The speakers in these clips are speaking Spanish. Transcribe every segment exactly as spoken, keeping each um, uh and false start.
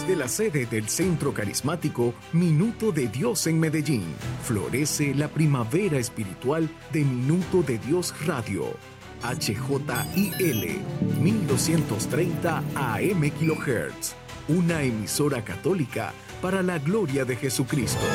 Desde la sede del Centro Carismático Minuto de Dios en Medellín, florece la primavera espiritual de Minuto de Dios Radio. H J I L mil doscientos treinta A M kHz, una emisora católica para la gloria de Jesucristo.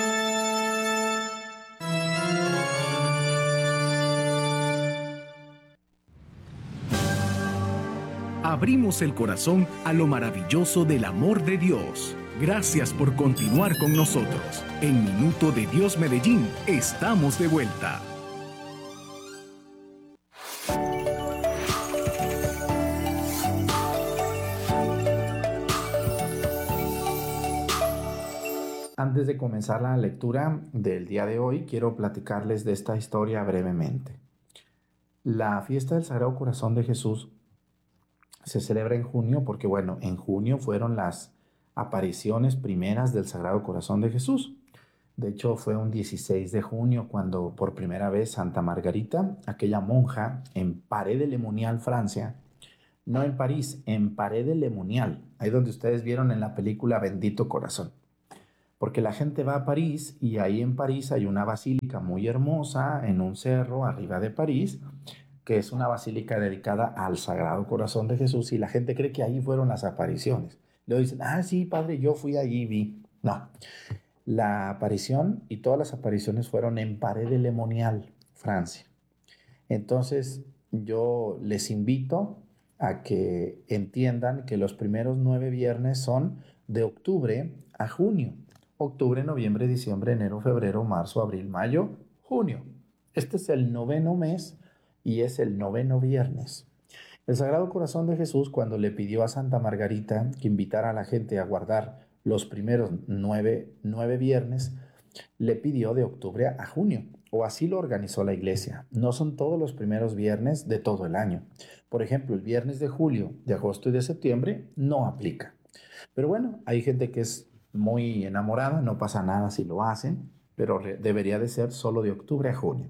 Abrimos el corazón a lo maravilloso del amor de Dios. Gracias por continuar con nosotros. En Minuto de Dios Medellín, estamos de vuelta. Antes de comenzar la lectura del día de hoy, quiero platicarles de esta historia brevemente. La fiesta del Sagrado Corazón de Jesús se celebra en junio porque, bueno, en junio fueron las apariciones primeras del Sagrado Corazón de Jesús. De hecho, fue un dieciséis de junio cuando por primera vez Santa Margarita, aquella monja en Paray-le-Monial, Francia, no en París, en Paray-le-Monial, ahí donde ustedes vieron en la película Bendito Corazón. Porque la gente va a París y ahí en París hay una basílica muy hermosa en un cerro arriba de París, que es una basílica dedicada al Sagrado Corazón de Jesús, y la gente cree que ahí fueron las apariciones. Luego dicen, ah, sí, padre, yo fui allí y vi. No, la aparición y todas las apariciones fueron en Paray-le-Monial, Francia. Entonces, yo les invito a que entiendan que los primeros nueve viernes son de octubre a junio. Octubre, noviembre, diciembre, enero, febrero, marzo, abril, mayo, junio. Este es el noveno mes y es el noveno viernes. El Sagrado Corazón de Jesús, cuando le pidió a Santa Margarita que invitara a la gente a guardar los primeros nueve, nueve viernes, le pidió de octubre a junio, o así lo organizó la iglesia. No son todos los primeros viernes de todo el año. Por ejemplo, el viernes de julio, de agosto y de septiembre no aplica. Pero bueno, hay gente que es muy enamorada, no pasa nada si lo hacen, pero debería de ser solo de octubre a junio.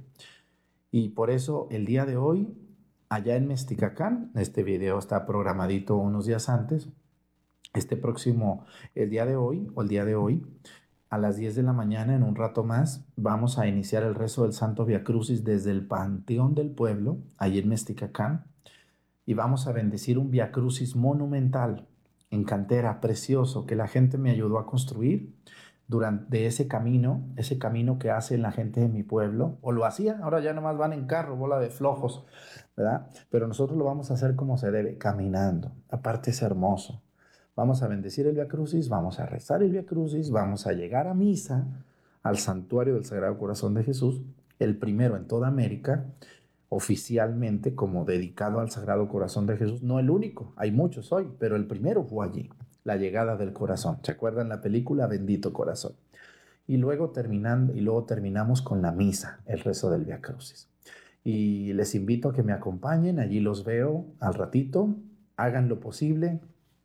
Y por eso el día de hoy, allá en Mesticacán, este video está programadito unos días antes, este próximo, el día de hoy, o el día de hoy, a las diez de la mañana, en un rato más, vamos a iniciar el rezo del Santo Via Crucis desde el Panteón del Pueblo, allí en Mesticacán, y vamos a bendecir un Via Crucis monumental, en cantera, precioso, que la gente me ayudó a construir durante ese camino, ese camino que hace la gente de mi pueblo, o lo hacía, ahora ya nomás van en carro, bola de flojos, ¿verdad? Pero nosotros lo vamos a hacer como se debe, caminando. Aparte es hermoso. Vamos a bendecir el Via Crucis, vamos a rezar el Via Crucis, vamos a llegar a misa al santuario del Sagrado Corazón de Jesús, el primero en toda América, oficialmente como dedicado al Sagrado Corazón de Jesús, no el único, hay muchos hoy, pero el primero fue allí, la llegada del corazón. ¿Se acuerdan la película Bendito Corazón? Y luego, terminando, y luego terminamos con la misa, el rezo del Via Crucis. Y les invito a que me acompañen, allí los veo al ratito, hagan lo posible.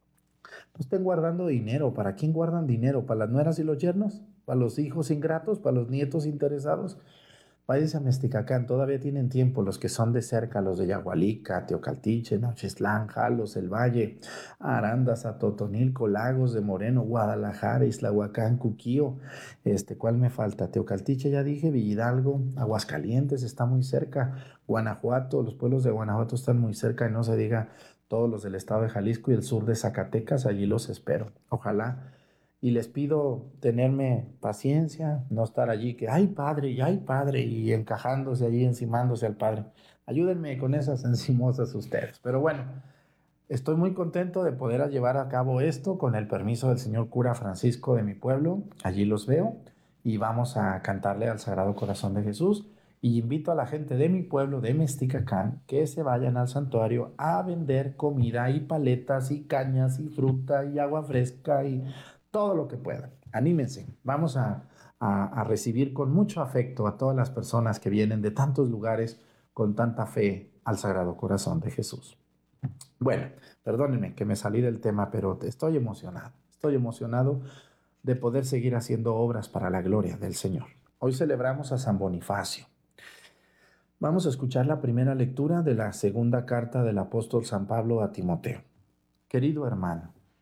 No estén guardando dinero. ¿Para quién guardan dinero? ¿Para las nueras y los yernos? ¿Para los hijos ingratos? ¿Para los nietos interesados? Váyanse a Mesticacán, todavía tienen tiempo los que son de cerca, los de Yagualica, Teocaltiche, Nocheslán, Jalos, El Valle, Arandas, Atotonilco, Lagos de Moreno, Guadalajara, Islahuacán, Cuquío, este, ¿cuál me falta? Teocaltiche ya dije, Villhidalgo, Aguascalientes está muy cerca, Guanajuato, los pueblos de Guanajuato están muy cerca y no se diga todos los del estado de Jalisco y el sur de Zacatecas, allí los espero, ojalá. Y les pido tenerme paciencia, no estar allí que, ay padre, y ay padre, y encajándose allí, encimándose al padre. Ayúdenme con esas encimosas ustedes. Pero bueno, estoy muy contento de poder llevar a cabo esto con el permiso del señor cura Francisco de mi pueblo. Allí los veo y vamos a cantarle al Sagrado Corazón de Jesús. Y invito a la gente de mi pueblo, de Mesticacán, que se vayan al santuario a vender comida y paletas y cañas y fruta y agua fresca y todo lo que puedan. Anímense. Vamos a, a, a recibir con mucho afecto a todas las personas que vienen de tantos lugares con tanta fe al Sagrado Corazón de Jesús. Bueno, perdónenme que me salí del tema, pero estoy emocionado. Estoy emocionado de poder seguir haciendo obras para la gloria del Señor. Hoy celebramos a San Bonifacio. Vamos a escuchar la primera lectura de la segunda carta del apóstol San Pablo a Timoteo. Querido hermano,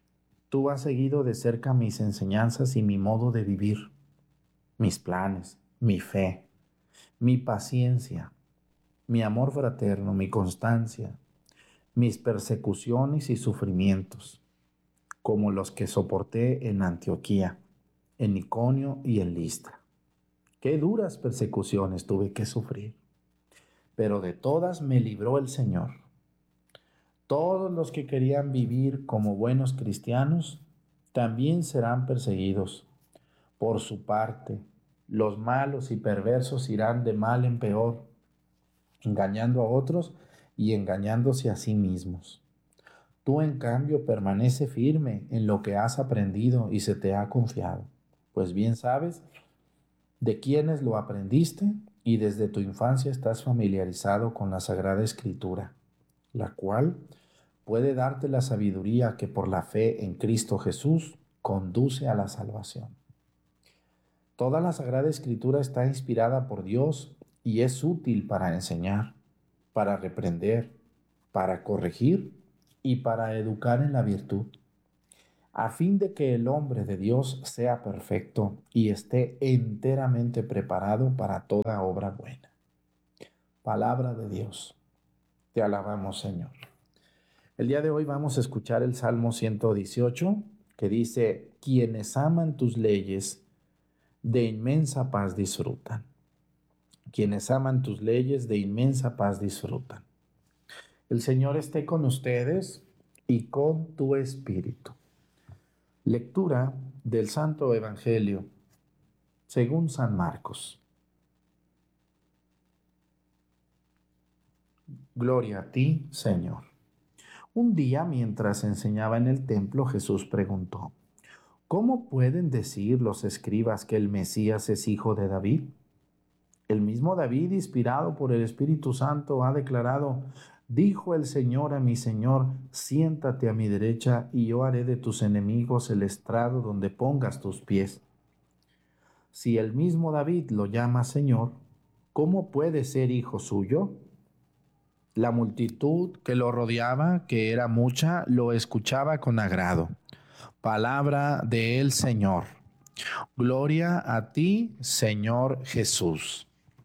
Tú has seguido de cerca mis enseñanzas y mi modo de vivir, mis planes, mi fe, mi paciencia, mi amor fraterno, mi constancia, mis persecuciones y sufrimientos, como los que soporté en Antioquía, en Iconio y en Listra. Qué duras persecuciones tuve que sufrir, pero de todas me libró el Señor. Todos los que querían vivir como buenos cristianos también serán perseguidos. Por su parte, los malos y perversos irán de mal en peor, engañando a otros y engañándose a sí mismos. Tú, en cambio, permanece firme en lo que has aprendido y se te ha confiado, pues bien sabes de quiénes lo aprendiste y desde tu infancia estás familiarizado con la Sagrada Escritura, la cual puede darte la sabiduría que por la fe en Cristo Jesús conduce a la salvación. Toda la Sagrada Escritura está inspirada por Dios y es útil para enseñar, para reprender, para corregir y para educar en la virtud, a fin de que el hombre de Dios sea perfecto y esté enteramente preparado para toda obra buena. Palabra de Dios. Te alabamos, Señor. El día de hoy vamos a escuchar el Salmo ciento dieciocho, que dice: quienes aman tus leyes, de inmensa paz disfrutan. Quienes aman tus leyes, de inmensa paz disfrutan. El Señor esté con ustedes y con tu espíritu. Lectura del Santo Evangelio según San Marcos. Gloria a ti, Señor. Un día, mientras enseñaba en el templo, Jesús preguntó: ¿cómo pueden decir los escribas que el Mesías es hijo de David? El mismo David, inspirado por el Espíritu Santo, ha declarado: dijo el Señor a mi Señor, siéntate a mi derecha y yo haré de tus enemigos el estrado donde pongas tus pies. Si el mismo David lo llama Señor, ¿cómo puede ser hijo suyo? La multitud que lo rodeaba, que era mucha, lo escuchaba con agrado. Palabra del Señor. Gloria a ti, Señor Jesús.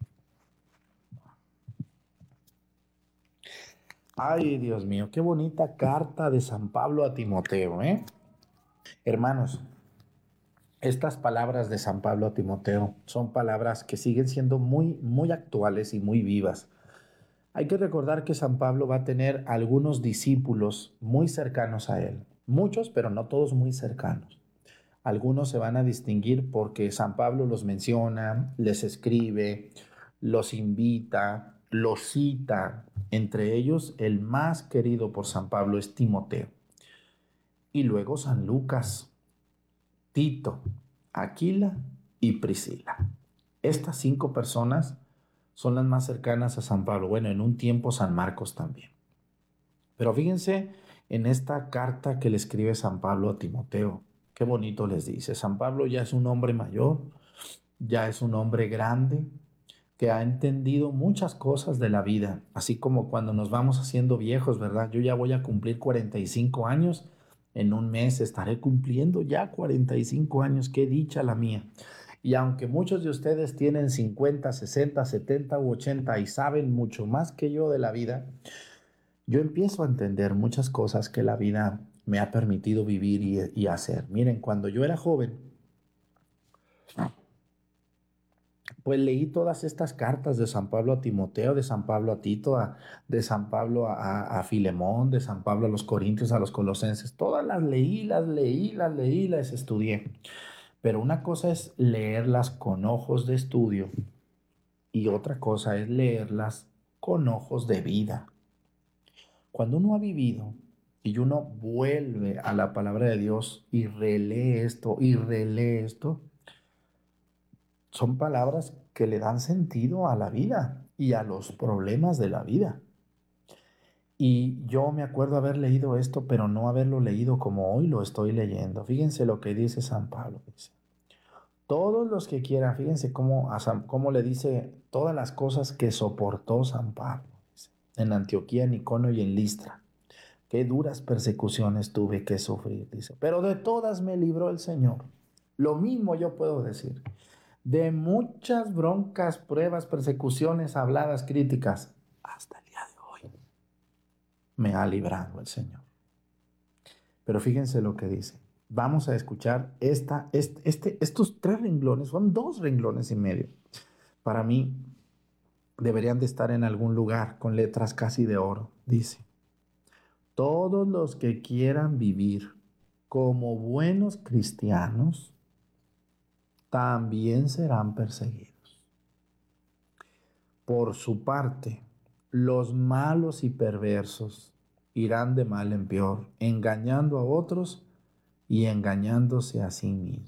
Ay, Dios mío, qué bonita carta de San Pablo a Timoteo, ¿eh? Hermanos, estas palabras de San Pablo a Timoteo son palabras que siguen siendo muy, muy actuales y muy vivas. Hay que recordar que San Pablo va a tener algunos discípulos muy cercanos a él. Muchos, pero no todos muy cercanos. Algunos se van a distinguir porque San Pablo los menciona, les escribe, los invita, los cita. Entre ellos, el más querido por San Pablo es Timoteo. Y luego San Lucas, Tito, Aquila y Priscila. Estas cinco personas son las más cercanas a San Pablo. Bueno, en un tiempo San Marcos también. Pero fíjense en esta carta que le escribe San Pablo a Timoteo. Qué bonito les dice. San Pablo ya es un hombre mayor, ya es un hombre grande, que ha entendido muchas cosas de la vida, así como cuando nos vamos haciendo viejos, ¿verdad? Yo ya voy a cumplir cuarenta y cinco años, en un mes estaré cumpliendo ya cuarenta y cinco años, qué dicha la mía. Y aunque muchos de ustedes tienen cincuenta, sesenta, setenta u ochenta y saben mucho más que yo de la vida, yo empiezo a entender muchas cosas que la vida me ha permitido vivir y, y hacer. Miren, cuando yo era joven, pues leí todas estas cartas de San Pablo a Timoteo, de San Pablo a Tito, a, de San Pablo a, a, a Filemón, de San Pablo a los Corintios, a los Colosenses. Todas las leí, las leí, las leí, las estudié. Pero una cosa es leerlas con ojos de estudio y otra cosa es leerlas con ojos de vida. Cuando uno ha vivido y uno vuelve a la palabra de Dios y relee esto y relee esto, son palabras que le dan sentido a la vida y a los problemas de la vida. Y yo me acuerdo haber leído esto, pero no haberlo leído como hoy lo estoy leyendo. Fíjense lo que dice San Pablo. Dice: todos los que quieran, fíjense cómo, a San, cómo le dice todas las cosas que soportó San Pablo, dice, en Antioquía, en Iconio y en Listra. qué duras persecuciones tuve que sufrir, dice. Pero de todas me libró el Señor. Lo mismo yo puedo decir. De muchas broncas, pruebas, persecuciones, habladas, críticas, hasta el día de hoy me ha librado el Señor. Pero fíjense lo que dice. Vamos a escuchar esta, este, este, estos tres renglones, son dos renglones y medio. Para mí, deberían de estar en algún lugar con letras casi de oro. Dice, todos los que quieran vivir como buenos cristianos también serán perseguidos. Por su parte, los malos y perversos irán de mal en peor, engañando a otros y engañándose a sí mismos.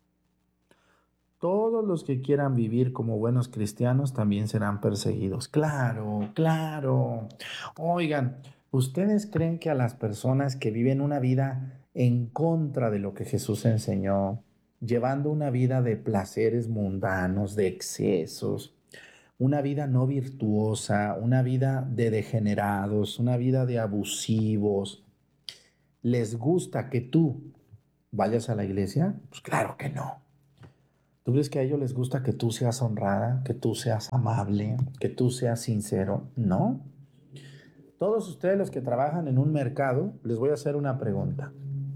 Todos los que quieran vivir como buenos cristianos también serán perseguidos. Claro, claro. Oigan, ¿ustedes creen que a las personas que viven una vida en contra de lo que Jesús enseñó, llevando una vida de placeres mundanos, de excesos, una vida no virtuosa, una vida de degenerados, una vida de abusivos, les gusta que tú vayas a la iglesia? Pues claro que no. ¿Tú crees que a ellos les gusta que tú seas honrada, que tú seas amable, que tú seas sincero? No. Todos ustedes los que trabajan en un mercado, les voy a hacer una pregunta.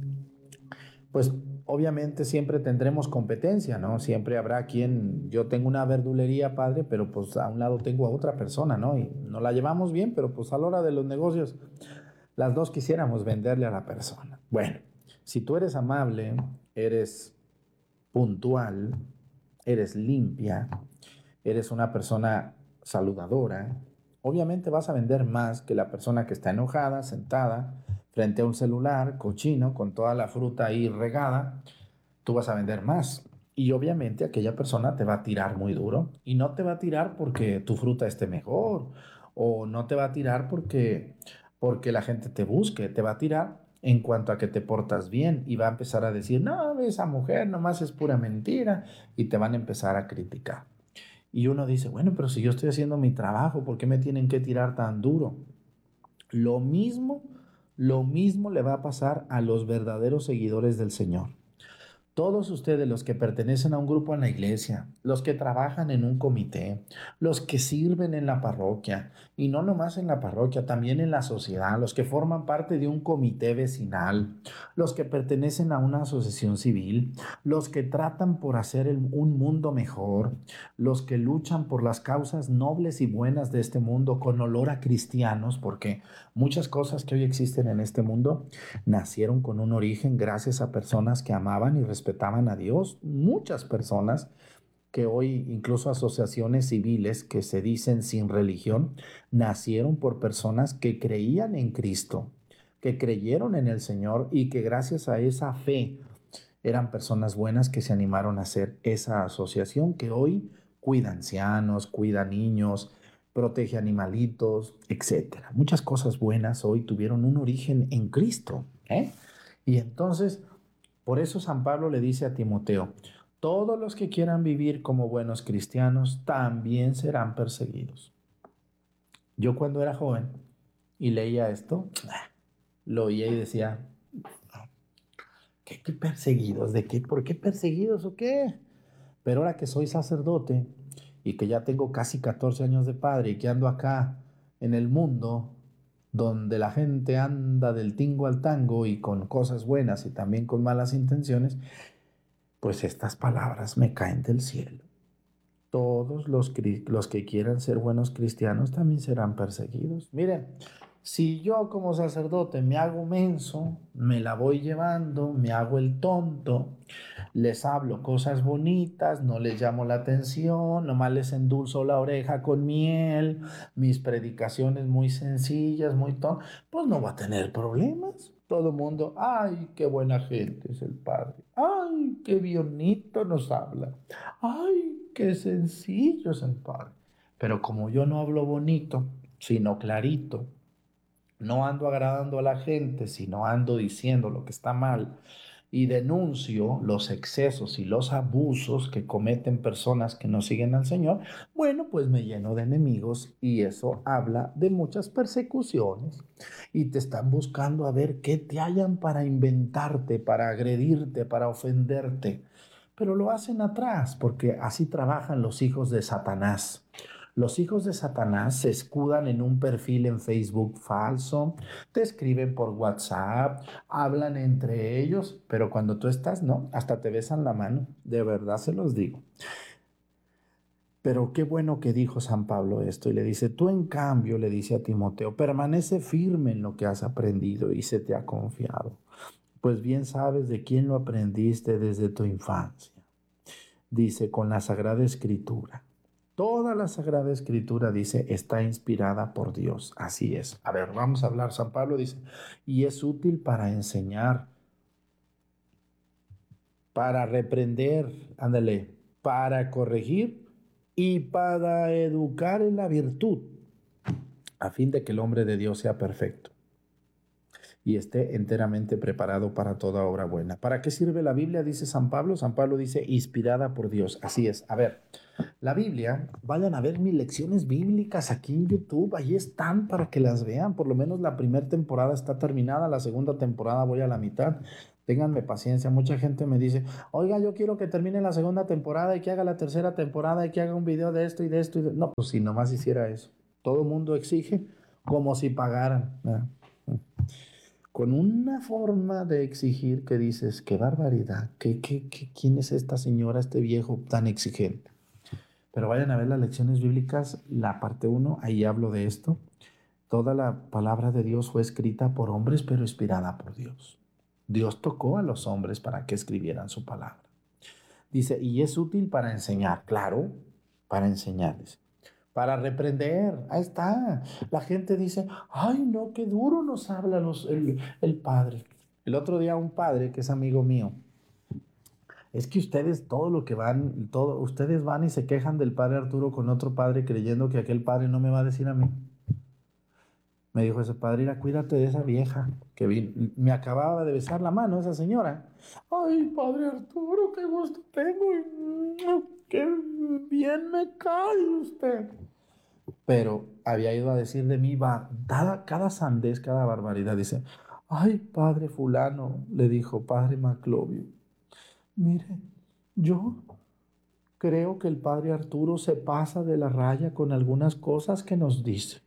Pues obviamente siempre tendremos competencia, ¿no? Siempre habrá quien, yo tengo una verdulería, padre, pero pues a un lado tengo a otra persona, ¿no? Y nos la llevamos bien, pero pues a la hora de los negocios, las dos quisiéramos venderle a la persona. Bueno, si tú eres amable, eres puntual, eres limpia, eres una persona saludadora, obviamente vas a vender más que la persona que está enojada, sentada, frente a un celular, cochino, con toda la fruta ahí regada. Tú vas a vender más. Y obviamente aquella persona te va a tirar muy duro. Y no te va a tirar porque tu fruta esté mejor. O no te va a tirar porque, porque la gente te busque. Te va a tirar en cuanto a que te portas bien. Y va a empezar a decir, no, esa mujer nomás es pura mentira. Y te van a empezar a criticar. Y uno dice, bueno, pero si yo estoy haciendo mi trabajo, ¿por qué me tienen que tirar tan duro? Lo mismo, lo mismo le va a pasar a los verdaderos seguidores del Señor. Todos ustedes, los que pertenecen a un grupo en la iglesia, los que trabajan en un comité, los que sirven en la parroquia, y no nomás en la parroquia, también en la sociedad, los que forman parte de un comité vecinal, los que pertenecen a una asociación civil, los que tratan por hacer el, un mundo mejor, los que luchan por las causas nobles y buenas de este mundo con olor a cristianos, porque muchas cosas que hoy existen en este mundo nacieron con un origen gracias a personas que amaban y respetaban respetaban a Dios. Muchas personas que hoy, incluso asociaciones civiles que se dicen sin religión, nacieron por personas que creían en Cristo, que creyeron en el Señor y que gracias a esa fe eran personas buenas que se animaron a hacer esa asociación que hoy cuida ancianos, cuida niños, protege animalitos, etcétera. Muchas cosas buenas hoy tuvieron un origen en Cristo, ¿eh? Y entonces, por eso San Pablo le dice a Timoteo, todos los que quieran vivir como buenos cristianos también serán perseguidos. Yo cuando era joven y leía esto, lo oía y decía, ¿qué, qué perseguidos? ¿De qué? ¿Por qué perseguidos o qué? Pero ahora que soy sacerdote y que ya tengo casi catorce años de padre y que ando acá en el mundo, donde la gente anda del tingo al tango y con cosas buenas y también con malas intenciones, pues estas palabras me caen del cielo. Todos los, los que quieran ser buenos cristianos también serán perseguidos. Miren, si yo como sacerdote me hago menso, me la voy llevando, me hago el tonto, les hablo cosas bonitas, no les llamo la atención, nomás les endulzo la oreja con miel, mis predicaciones muy sencillas, muy tontas, pues no va a tener problemas. Todo el mundo, ay, qué buena gente es el Padre, ay, qué bonito nos habla, ay, qué sencillo es el Padre. Pero como yo no hablo bonito, sino clarito, no ando agradando a la gente, sino ando diciendo lo que está mal, y denuncio los excesos y los abusos que cometen personas que no siguen al Señor, bueno, pues me lleno de enemigos y eso habla de muchas persecuciones y te están buscando a ver qué te hallan para inventarte, para agredirte, para ofenderte. Pero lo hacen atrás porque así trabajan los hijos de Satanás. Los hijos de Satanás se escudan en un perfil en Facebook falso, te escriben por WhatsApp, hablan entre ellos, pero cuando tú estás, no, hasta te besan la mano, de verdad se los digo. Pero qué bueno que dijo San Pablo esto y le dice, tú en cambio, le dice a Timoteo, permanece firme en lo que has aprendido y se te ha confiado, pues bien sabes de quién lo aprendiste desde tu infancia. Dice, con la Sagrada Escritura. Toda la Sagrada Escritura, dice, está inspirada por Dios. Así es. A ver, vamos a hablar. San Pablo dice, y es útil para enseñar, para reprender, ándale, para corregir y para educar en la virtud, a fin de que el hombre de Dios sea perfecto y esté enteramente preparado para toda obra buena. ¿Para qué sirve la Biblia? Dice San Pablo. San Pablo dice, inspirada por Dios. Así es. A ver, la Biblia, vayan a ver mis lecciones bíblicas aquí en YouTube. Ahí están para que las vean. Por lo menos la primera temporada está terminada. La segunda temporada voy a la mitad. Ténganme paciencia. Mucha gente me dice, oiga, yo quiero que termine la segunda temporada y que haga la tercera temporada y que haga un video de esto y de esto. Y de... No, pues si nomás hiciera eso. Todo el mundo exige como si pagaran, ¿verdad? Con una forma de exigir que dices, qué barbaridad, ¿Qué, qué, qué, ¿quién es esta señora, este viejo tan exigente? Pero vayan a ver las lecciones bíblicas, la parte uno, ahí hablo de esto. Toda la palabra de Dios fue escrita por hombres, pero inspirada por Dios. Dios tocó a los hombres para que escribieran su palabra. Dice, y es útil para enseñar, claro, para enseñarles. Para reprender, ahí está. La gente dice, ay no, qué duro nos habla los, el, el padre. El otro día un padre que es amigo mío, es que ustedes todo lo que van, todo, ustedes van y se quejan del padre Arturo con otro padre creyendo que aquel padre no me va a decir a mí. Me dijo ese padre, mira, cuídate de esa vieja que vi, me acababa de besar la mano esa señora. Ay, padre Arturo, qué gusto tengo y qué bien me cae usted. Pero había ido a decir de mí, va, cada, cada sandez, cada barbaridad. Dice, ay, padre fulano, le dijo, padre Maclovio, mire, yo creo que el padre Arturo se pasa de la raya con algunas cosas que nos dice.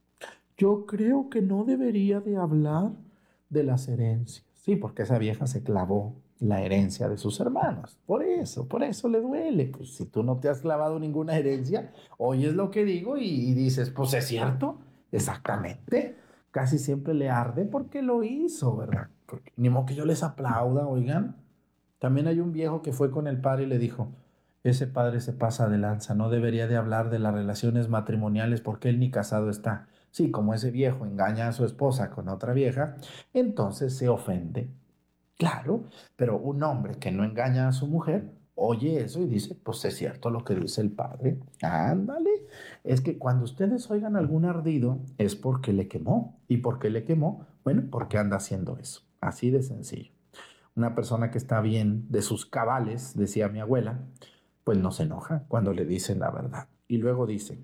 Yo creo que no debería de hablar de las herencias. Sí, porque esa vieja se clavó la herencia de sus hermanos. Por eso, por eso le duele. Pues si tú no te has clavado ninguna herencia, oyes lo que digo y, y dices, pues es cierto, exactamente. Casi siempre le arde porque lo hizo, ¿verdad? Porque, ni modo que yo les aplauda, oigan. También hay un viejo que fue con el padre y le dijo, ese padre se pasa de lanza, no debería de hablar de las relaciones matrimoniales porque él ni casado está. Sí, como ese viejo engaña a su esposa con otra vieja, entonces se ofende. Claro, pero un hombre que no engaña a su mujer, oye eso y dice, pues es cierto lo que dice el padre. Ándale. Es que cuando ustedes oigan algún ardido es porque le quemó. ¿Y por qué le quemó? Bueno, porque anda haciendo eso. Así de sencillo. Una persona que está bien de sus cabales, decía mi abuela, pues no se enoja cuando le dicen la verdad. Y luego dice,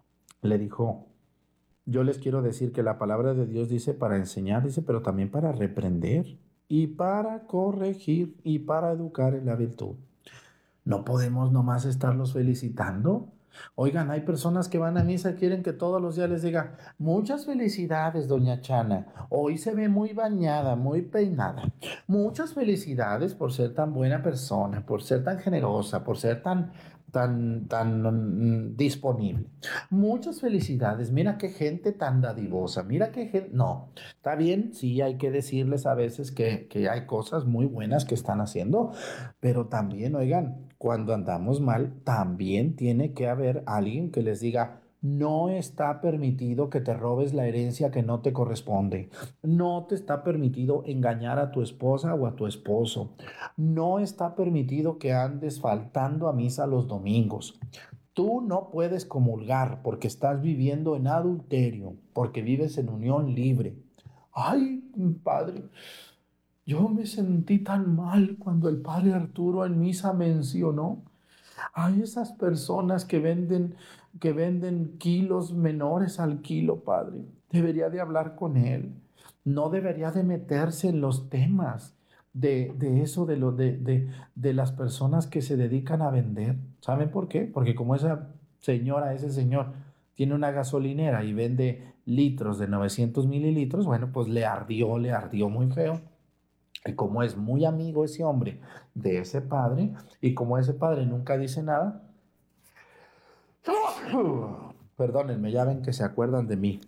le dijo, yo les quiero decir que la palabra de Dios dice para enseñar, dice, pero también para reprender y para corregir y para educar en la virtud. No podemos nomás estarlos felicitando. Oigan, hay personas que van a misa y quieren que todos los días les diga, muchas felicidades, doña Chana. Hoy se ve muy bañada, muy peinada. Muchas felicidades por ser tan buena persona, por ser tan generosa, por ser tan, tan, tan mm, disponible. Muchas felicidades. Mira qué gente tan dadivosa. Mira qué gente... No, está bien, sí hay que decirles a veces que, que hay cosas muy buenas que están haciendo, pero también, oigan, cuando andamos mal, también tiene que haber alguien que les diga, no está permitido que te robes la herencia que no te corresponde. No te está permitido engañar a tu esposa o a tu esposo. No está permitido que andes faltando a misa los domingos. Tú no puedes comulgar porque estás viviendo en adulterio, porque vives en unión libre. Ay, padre. Yo me sentí tan mal cuando el padre Arturo en misa mencionó a esas personas que venden, que venden kilos menores al kilo, padre. Debería de hablar con él. No debería de meterse en los temas de, de eso, de, lo, de, de, de las personas que se dedican a vender. ¿Saben por qué? Porque como esa señora, ese señor, tiene una gasolinera y vende litros de novecientos mililitros, bueno, pues le ardió, le ardió muy feo. Y como es muy amigo ese hombre de ese padre, y como ese padre nunca dice nada, perdónenme, ya ven que se acuerdan de mí,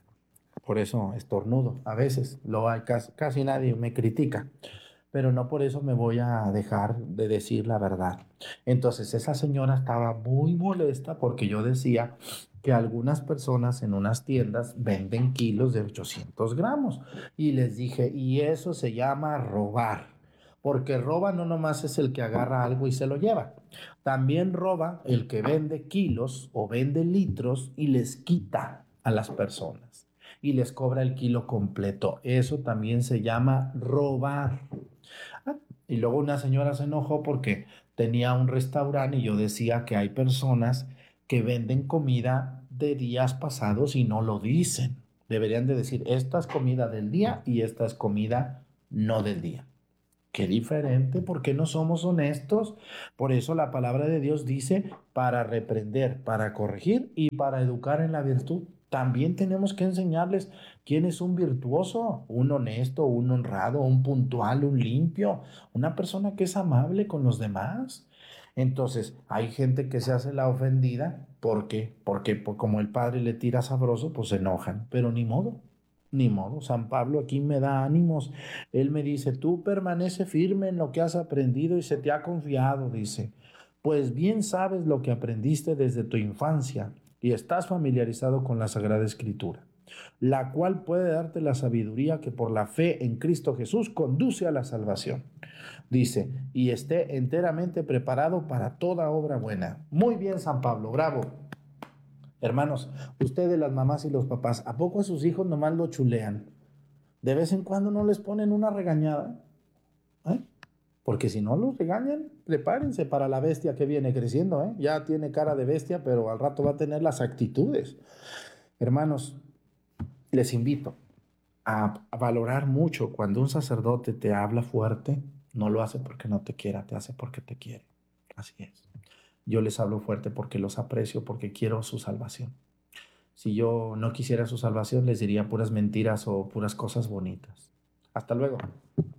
por eso estornudo. A veces lo hay, casi, casi nadie me critica, pero no por eso me voy a dejar de decir la verdad. Entonces esa señora estaba muy molesta porque yo decía que algunas personas en unas tiendas venden kilos de ochocientos gramos. Y les dije, y eso se llama robar. Porque roba no nomás es el que agarra algo y se lo lleva. También roba el que vende kilos o vende litros y les quita a las personas y les cobra el kilo completo. Eso también se llama robar. Ah, y luego una señora se enojó porque tenía un restaurante y yo decía que hay personas que venden comida de días pasados y no lo dicen. Deberían de decir, esta es comida del día y esta es comida no del día. Qué diferente, ¿por qué no somos honestos? Por eso la palabra de Dios dice para reprender, para corregir y para educar en la virtud. También tenemos que enseñarles quién es un virtuoso, un honesto, un honrado, un puntual, un limpio, una persona que es amable con los demás. Entonces, hay gente que se hace la ofendida, ¿por qué? Porque, pues, como el padre le tira sabroso, pues se enojan, pero ni modo. Ni modo, San Pablo aquí me da ánimos. Él me dice, tú permanece firme en lo que has aprendido y se te ha confiado, dice. Pues bien sabes lo que aprendiste desde tu infancia y estás familiarizado con la Sagrada Escritura, la cual puede darte la sabiduría que por la fe en Cristo Jesús conduce a la salvación. Dice, y esté enteramente preparado para toda obra buena. Muy bien, San Pablo, bravo. Hermanos, ustedes las mamás y los papás, ¿a poco a sus hijos nomás lo chulean? De vez en cuando no les ponen una regañada, ¿eh? Porque si no los regañan, prepárense para la bestia que viene creciendo, ¿eh? Ya tiene cara de bestia, pero al rato va a tener las actitudes. Hermanos, les invito a, a valorar mucho cuando un sacerdote te habla fuerte, no lo hace porque no te quiera, te hace porque te quiere. Así es. Yo les hablo fuerte porque los aprecio, porque quiero su salvación. Si yo no quisiera su salvación, les diría puras mentiras o puras cosas bonitas. Hasta luego.